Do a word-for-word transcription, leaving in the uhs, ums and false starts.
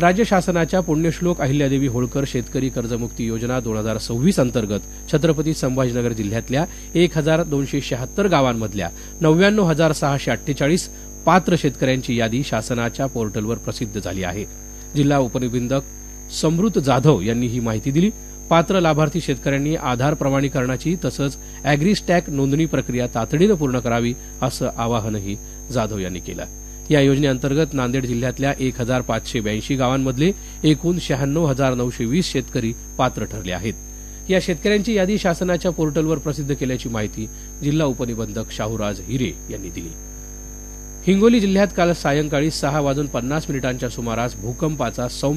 राज्य शासनाच्या पुण्यश्लोक अहिल्यादेवी होळकर शेतकरी कर्जमुक्ती योजना दोन हजार सव्वीस अंतर्गत छत्रपती संभाजीनगर जिल्ह्यातल्या एक हजार दोनशे शहात्तर गावांमधल्या नव्याण्णव हजार सहाशे अठ्ठेचाळीस पात्र शेतकऱ्यांची यादी शासनाच्या पोर्टलवर प्रसिद्ध झाली आहे. जिल्हा उपनिबंधक समृत जाधव यांनी ही माहिती दिली. पात्र लाभार्थी शेतकऱ्यांनी आधार प्रमाणीकरणाची तसंच अॅग्रीस्टॅक नोंदणी प्रक्रिया तातडीनं पूर्ण करावी असं आवाहनही जाधव यांनी केलं. या योजनेअंतर्गत नांदेड जिल्ह्यातल्या एक हजार पाचशे ब्याऐंशी गावांमधले एकूण शहाण्णव हजार नऊशे वीस शेतकरी पात्र ठरले आहेत. या शेतकऱ्यांची यादी शासनाच्या पोर्टलवर प्रसिद्ध केल्याची माहिती जिल्हा उपनिबंधक शाहूराज हिरे यांनी दिली. हिंगोली जिल्ह्यात काल सायंकाळी सहा वाजून पन्नास मिनिटांच्या सुमारास भूकंपाचा सौम्य